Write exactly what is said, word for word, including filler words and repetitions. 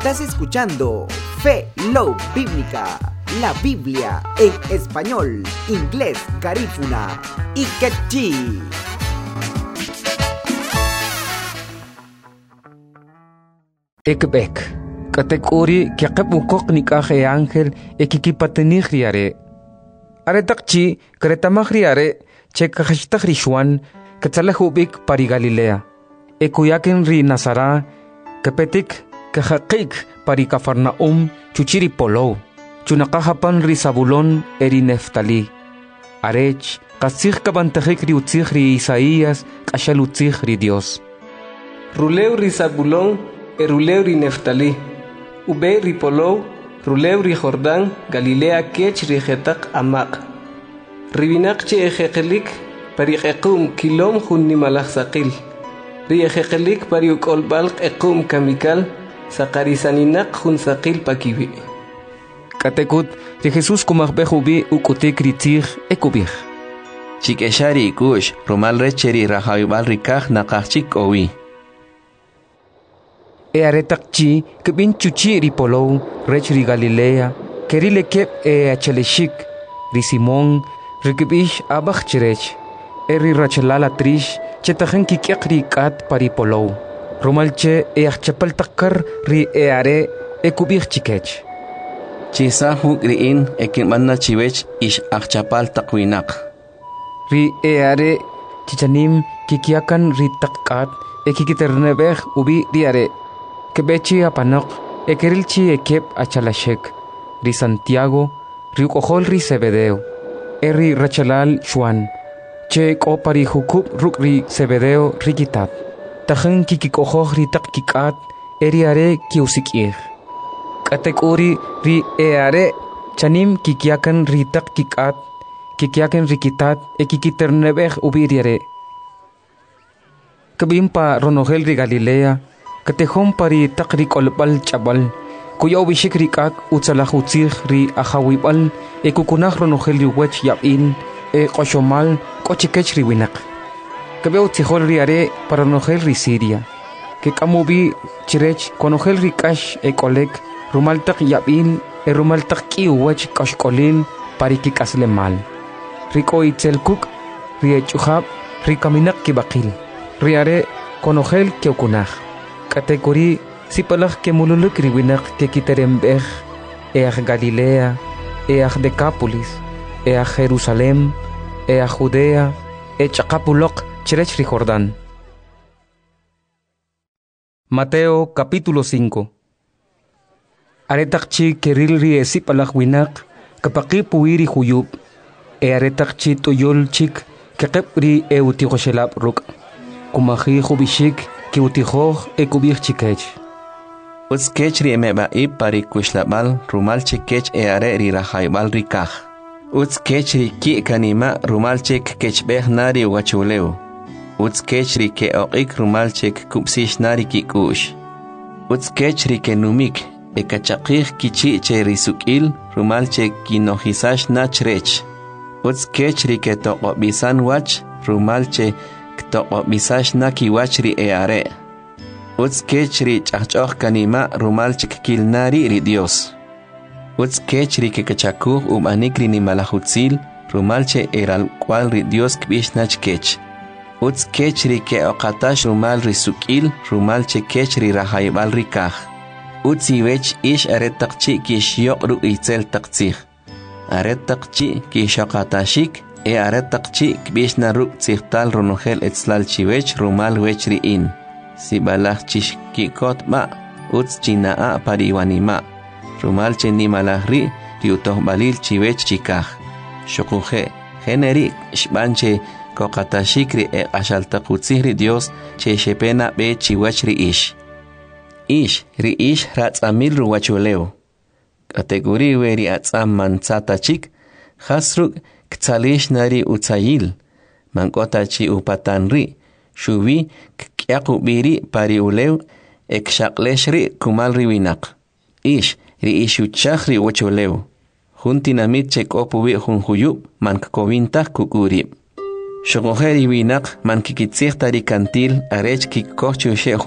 Estás escuchando Fe Love Bíblica, la Biblia en español, inglés, garífuna y quechí. Ekbek, katekuri kiaqabukok ni kaje ángel ekikipatenikhriare. Aretakchi kretamahriare chekajtahrishwan katsalahubik pari Galilea. Ekuyaken ri Nazara, kapetik kahaqik pari Cafarnaum chuchiri polo. Chunakahapan ri Zabulón eri Neftali. Arech kasih kabantahik ri utzih ri Isaías kashalutzih ri Dios. Ruleu ri Zabulón eruleu ri Neftali. Ube ri polo, ruleu ri Jordán, Galilea kech ri jetak amak. Ribinak che ejekelik pari ekum kilom hunni malach sakil. Ri ejekelik pari ukolbalk ekum kamikal sakarisaninak hun sakil pakibi. Katekut de Jesús kumahbehubi ukutik ritzih ekubih. Chikeshari kush romal recheri rahayubal rikah nakachik owi. E aretakchi kebin chuchi ripolo rech ri Galilea kerile kep e acheleshik ri Simón rikibish abach chirech eri rachelala trish chetajen kikiak ri kat paripolo romalche e achapal takkar ri e are ekubih chikech. Chisa hukriin ekimanna chivech ish achapal takwinak. Ri e are chichanim kikiakan ri takkat ekikiternebeh ubi ri are kebechi apanok ekerilchi ekep achalashek ri Santiago ri ukohol ri Zebedeo eri rachalal Juan che kopari hukub ruk ri Zebedeo rikitat tajen kikikohoj ri takkikat eri are kiusikir katekuri ri e are chanim kikiakan ri takkikat kikiakan rikitat ekikiternebeh ubiriare kabimpa ronogel ri Galilea katejón pari takri kolbal chabal kuya ubishik rikak utzalahutzih ri ahawibal e kukunah ronogel ri wech yabin e koshomal kochikech ri winak kabe utzihol ri are para ronogel ri Siria ke kamubi chirech konogel ri kash e kolek rumaltak yabin e rumaltak ki wech kashkolin pari kikasle mal riko itzelkuk ri echuhab ri kaminak kibakil ri are konogel keukunah kategori sipalak ke mululuk riwinak ke kiterembeh each Galilea, each Decapolis, each Jerusalem, each Judea, each Acapulok, chirech ri Jordán. Mateo capítulo cinco. Aretakchi keril ri esipalak winak kapaki puiri huyub e aretakchi tuyol chik kekep ri eutigoshelap ruk kumahi hubishik ki utihoj ekubih chikech. Uts kech ri emeba i pari kushlabal rumal chikech e are ri rahaybal rikah. Uts kech ri ki kanima rumal chik kechbeh nari wachuleu. Uts kech ri ke oqik rumal chik kupsish nari ki kush. Uts kech ri ke numik e kachakih kichi che risukil rumal chik kinohisash nachrech. Uts kech ri ke toqobisan wach rumal che Ktoqo misash na kiwachri e are. Uts kechri chachok kanima rumal chikilnari ri Dios. Uts kechri ke kachakuh um anikri ni malahutzil rumal che eral cual ri Dios kbishnach kech. Uts kechri ke oqatash rumal ri sukil rumal che kechri rahaybal rikah. Uts iwech ish aretakchi kishyok ru itzel taktsih. Aretakchi kishoqatashik e aretakchi kbishna ruk tzihtal ronogel etzlal chiwech rumal wechri in. Si balach chish kikot ma, utz chinaa pariwanima. Rumal che ni malahri, riutoh balil chiwech chikah. Shokuje, generi, shbanche, kokatashikri e ashaltakutzihri Dios, che shepena be chiwechri ish. Ish, ri ish ratzamil ruwachuleo. Kategori weri atzam manzata chik, hasruk, Ktsalish nari utsayil, mankota chi upatanri, shuvi kyakubiri pari uleu, ekshakleshri kumalri winak. Ish, ri ishuchahri wachuleu. Juntinamit chek opuwi junjuyub, mankkovintah kukurib. Shogojeri winak, mankikitsih tari kantil, arech kikkochushe